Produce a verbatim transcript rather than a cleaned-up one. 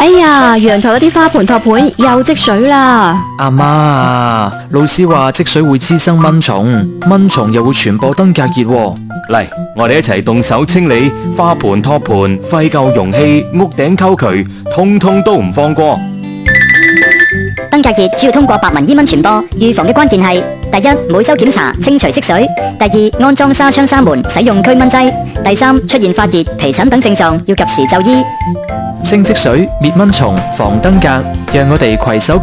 哎呀，陽台嗰啲花盆托盤又積水啦！ 阿媽啊，老師話積水會滋生蚊蟲，蚊蟲又會傳播登革熱喎。 嚟，我哋一齊動手清理花盆、托盤、廢舊容器、屋頂溝渠，通通都唔放過。 登革熱主要通過白紋伊蚊傳播，預防嘅關鍵係：第一，每周檢查清除積水；第二，安裝紗窗紗門，使用驅蚊劑；第三，出現發熱、皮疹等症狀，要及時就醫。 清積水、滅蚊蟲、防登革，讓我哋攜手